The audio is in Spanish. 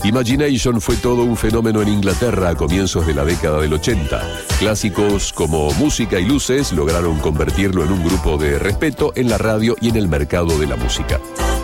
Imagination fue todo un fenómeno en Inglaterra a comienzos de la década del 80. Clásicos como Música y Luces lograron convertirlo en un grupo de respeto en la radio y en el mercado de la música.